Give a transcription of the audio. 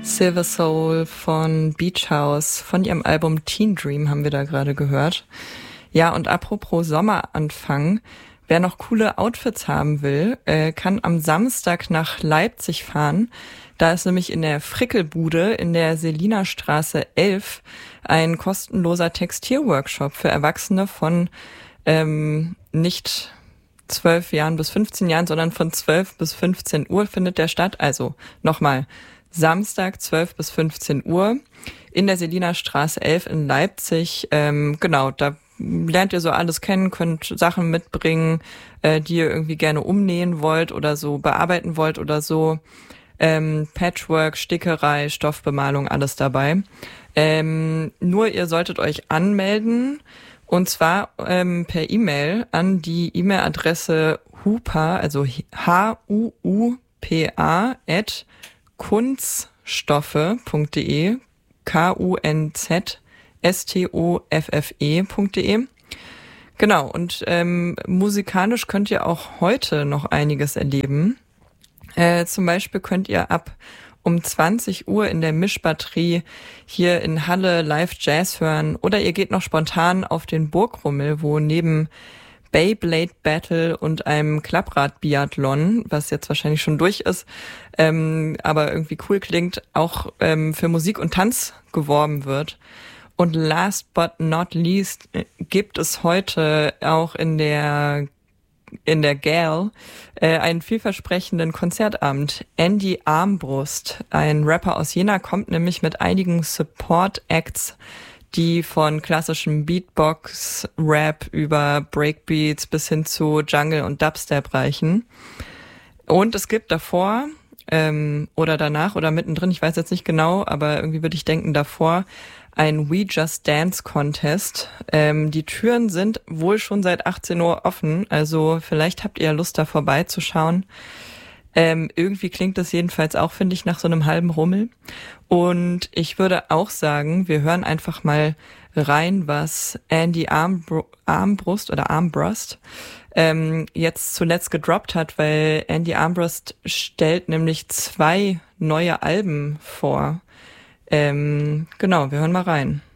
Silver Soul von Beach House, von ihrem Album Teen Dream haben wir da gerade gehört. Ja, und apropos Sommeranfang, wer noch coole Outfits haben will, kann am Samstag nach Leipzig fahren. Da ist nämlich in der Frickelbude in der Selinerstraße 11 ein kostenloser Textilworkshop für Erwachsene von nicht 12 Jahren bis 15 Jahren, sondern von 12 bis 15 Uhr findet der statt. Also nochmal, Samstag 12 bis 15 Uhr in der Selinerstraße 11 in Leipzig. Genau, da lernt ihr so alles kennen, könnt Sachen mitbringen, die ihr irgendwie gerne umnähen wollt oder so bearbeiten wollt oder so. Patchwork, Stickerei, Stoffbemalung, alles dabei. Nur ihr solltet euch anmelden und zwar per E-Mail an die E-Mail-Adresse hupa, also HUUPA @kunststoffe.de, KUNZSTOFFE.de. Genau, und musikalisch könnt ihr auch heute noch einiges erleben. Zum Beispiel könnt ihr ab um 20 Uhr in der Mischbatterie hier in Halle live Jazz hören oder ihr geht noch spontan auf den Burgrummel, wo neben Beyblade Battle und einem Klapprad-Biathlon, was jetzt wahrscheinlich schon durch ist, aber irgendwie cool klingt, auch für Musik und Tanz geworben wird. Und last but not least gibt es heute auch in der GAL einen vielversprechenden Konzertabend. Andy Armbrust, ein Rapper aus Jena, kommt nämlich mit einigen Support-Acts, die von klassischem Beatbox, Rap über Breakbeats bis hin zu Jungle und Dubstep reichen. Und es gibt davor oder danach oder mittendrin, ich weiß jetzt nicht genau, aber irgendwie würde ich denken davor, ein We Just Dance Contest. Die Türen sind wohl schon seit 18 Uhr offen, also vielleicht habt ihr Lust, da vorbeizuschauen. Irgendwie klingt das jedenfalls auch, finde ich, nach so einem halben Rummel. Und ich würde auch sagen, wir hören einfach mal rein, was Andy Armbrust jetzt zuletzt gedroppt hat, weil Andy Armbrust stellt nämlich 2 neue Alben vor. Genau, wir hören mal rein.